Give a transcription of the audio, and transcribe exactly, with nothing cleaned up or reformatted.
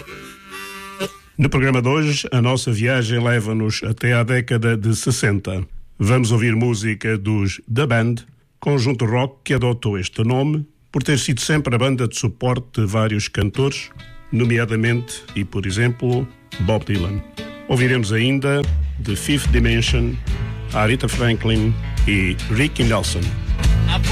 No programa de hoje, a nossa viagem leva-nos até à década de sessenta. Vamos ouvir música dos The Band, conjunto rock que adotou este nome por ter sido sempre a banda de suporte de vários cantores, nomeadamente, e por exemplo, Bob Dylan. Ouviremos ainda The Fifth Dimension, Aretha Franklin e Ricky Nelson.